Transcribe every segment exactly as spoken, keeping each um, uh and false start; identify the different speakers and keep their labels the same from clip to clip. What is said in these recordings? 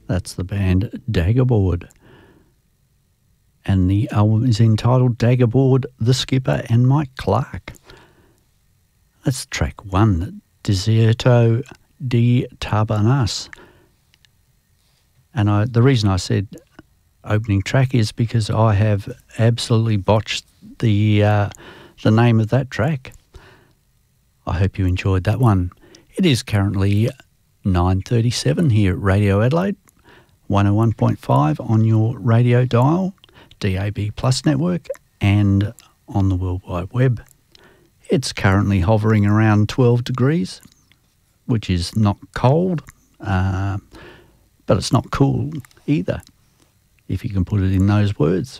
Speaker 1: That's the band Daggerboard. And the album is entitled Daggerboard, The Skipper and Mike Clark. That's track one, Desierto de Tabernas. And I, the reason I said opening track is because I have absolutely botched the uh, the name of that track. I hope you enjoyed that one. It is currently nine thirty-seven here at Radio Adelaide, one oh one point five on your radio dial, D A B Plus network, and on the World Wide Web. It's currently hovering around twelve degrees, which is not cold, uh, but it's not cool either, if you can put it in those words.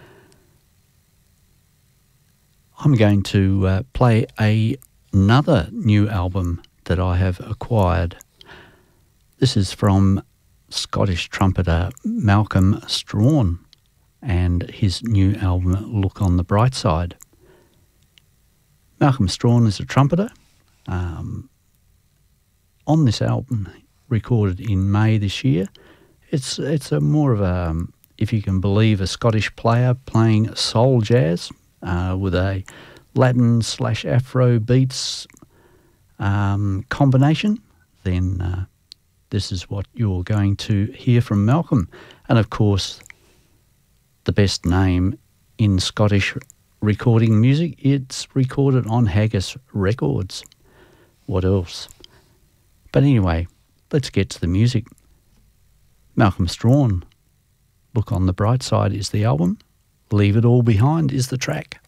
Speaker 1: I'm going to uh, play a, another new album that I have acquired. This is from Scottish trumpeter Malcolm Strawn and his new album Look on the Bright Side. Malcolm Strawn is a trumpeter. Um, on this album, recorded in May this year, it's it's a more of a, um, if you can believe, a Scottish player playing soul jazz uh, with a Latin slash Afro beats um, combination. Then uh, this is what you're going to hear from Malcolm. And of course, the best name in Scottish recording music, it's recorded on Haggis Records. What else? But anyway, let's get to the music. Malcolm Strawn, Look on the Bright Side is the album. Leave It All Behind is the track.